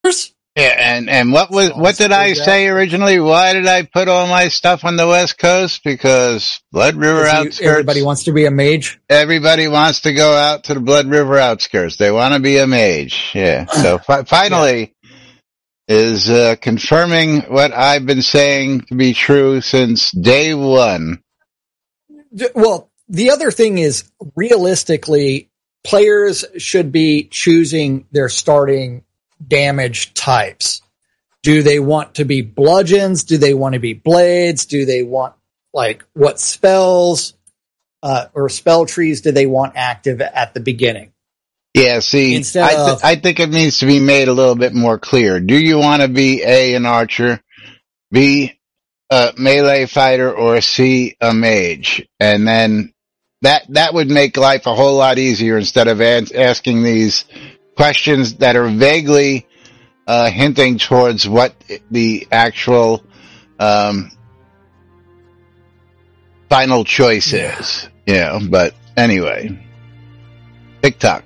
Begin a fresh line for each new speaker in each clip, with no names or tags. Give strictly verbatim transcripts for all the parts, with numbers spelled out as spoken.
Yeah, and, and what was, what did I say originally? Why did I put all my stuff on the West Coast? Because Blood River outskirts.
Everybody wants to be a mage.
Everybody wants to go out to the Blood River outskirts. They want to be a mage. Yeah. So fi- finally yeah. is, uh, confirming what I've been saying to be true since day one.
Well, the other thing is realistically, players should be choosing their starting damage types. Do they want to be bludgeons? Do they want to be blades? Do they want, like, what spells uh, or spell trees do they want active at the beginning?
Yeah, see, I, th- of, I think it needs to be made a little bit more clear. Do you want to be A, an archer, B, a melee fighter, or C, a mage? And then that that would make life a whole lot easier instead of an- asking these questions that are vaguely uh, hinting towards what the actual um, final choice yeah. is. You know, but anyway, TikTok.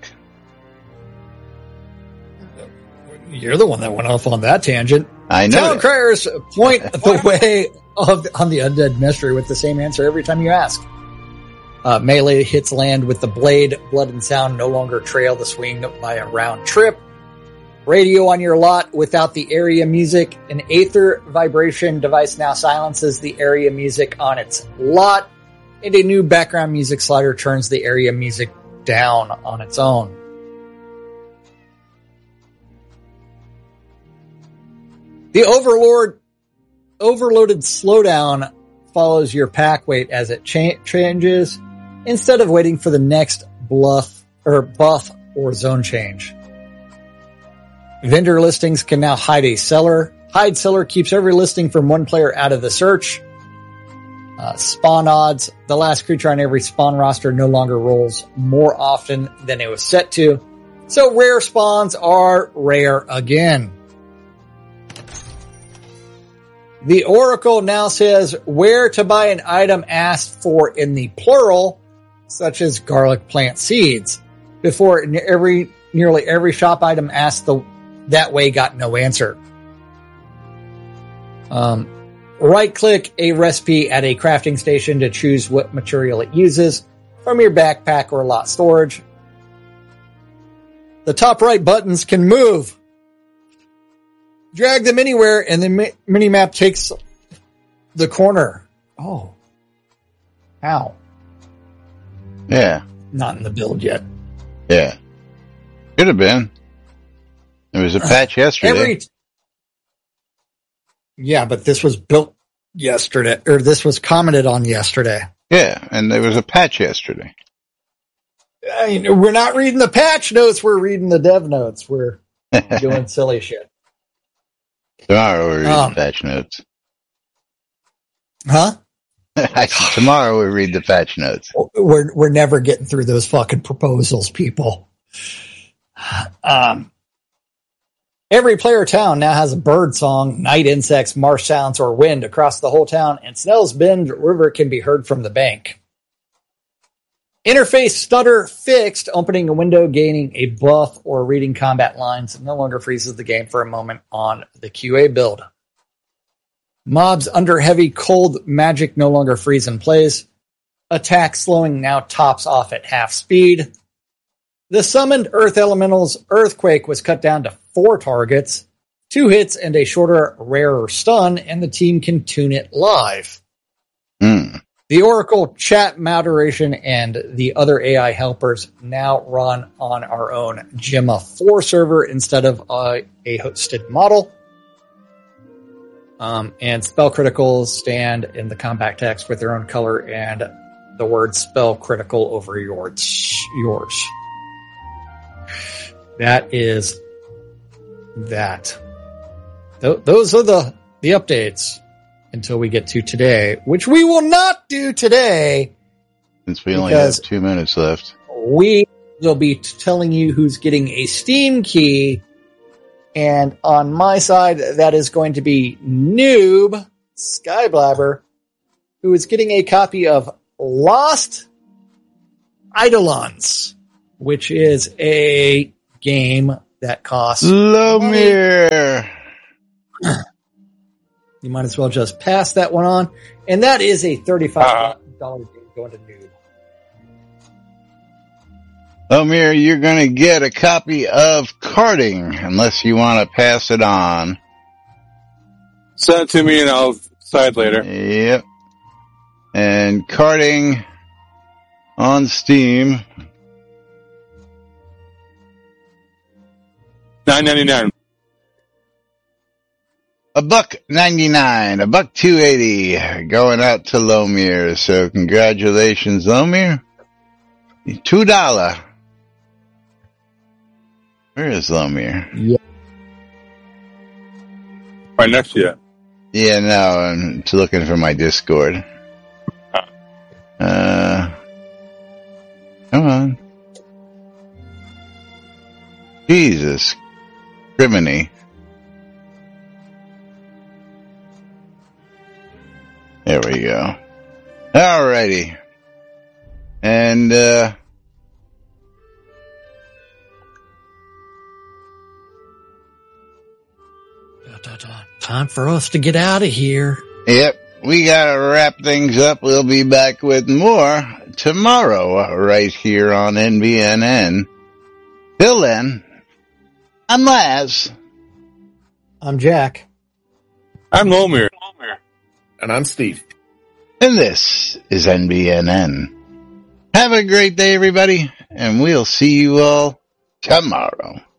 You're the one that went off on that tangent.
I know.
Town criers point the way of on the undead mystery with the same answer every time you ask. Uh, melee hits land with the blade. Blood and sound no longer trail the swing by a round trip. Radio on your lot without the area music. An Aether vibration device now silences the area music on its lot. And a new background music slider turns the area music down on its own. The Overlord overloaded slowdown follows your pack weight as it cha- changes instead of waiting for the next bluff or buff or zone change. Vendor listings can now hide a seller. Hide seller keeps every listing from one player out of the search. Uh, spawn odds. The last creature on every spawn roster no longer rolls more often than it was set to. So rare spawns are rare again. The Oracle now says where to buy an item asked for in the plural, such as garlic plant seeds. Before, every nearly every shop item asked the that way got no answer. Um, right-click a recipe at a crafting station to choose what material it uses from your backpack or lot storage. The top right buttons can move. Drag them anywhere, and the mi- mini-map takes the corner. Oh. How?
Yeah.
Not in the build yet.
Yeah. Could have been. There was a patch yesterday. Every t-
yeah, but this was built yesterday, or this was commented on yesterday.
Yeah, and there was a patch yesterday.
I mean, we're not reading the patch notes, we're reading the dev notes. We're doing silly shit.
Tomorrow we read um, the patch notes.
Huh?
Tomorrow we read the patch notes.
We're we're never getting through those fucking proposals, people. Um, every player town now has a bird song, night insects, marsh sounds, or wind across the whole town, and Snell's Bend River can be heard from the bank. Interface stutter fixed. Opening a window, gaining a buff, or reading combat lines no longer freezes the game for a moment on the Q A build. Mobs under heavy cold magic no longer freeze in place. Attack slowing now tops off at half speed. The summoned Earth Elemental's Earthquake was cut down to four targets, two hits and a shorter, rarer stun, and the team can tune it live.
Hmm.
The Oracle chat moderation and the other A I helpers now run on our own Gemma four server instead of a, a hosted model. Um, and spell criticals stand in the combat text with their own color and the word spell critical over yours. yours. That is that. Th- those are the, the updates. Until we get to today, which we will not do today.
Since we only have two minutes left.
We will be t- telling you who's getting a Steam key. And on my side, that is going to be Noob Skyblabber, who is getting a copy of Lost Eidolons, which is a game that costs
Lomir.
You might as well just pass that one on. And that is a thirty-five dollars uh, game going to Noob.
Lomir, you're going to get a copy of Karting, unless you want to pass it on.
Send it to me and I'll decide later.
Yep. And Karting on Steam.
nine ninety-nine.
A buck ninety-nine, a buck two eighty, going out to Lomir. So congratulations, Lomir. Two dollar. Where is Lomir?
Yeah.
Right next to you.
Yeah, no, I'm looking for my Discord. Uh, come on. Jesus. Criminy. There we go. Alrighty. And, uh,
time for us to get out of here.
Yep. We gotta wrap things up. We'll be back with more tomorrow right here on N B N N. Till then, I'm Laz.
I'm Jack.
I'm Lomir.
And I'm Steve.
And this is N B N N. Have a great day, everybody, and we'll see you all tomorrow.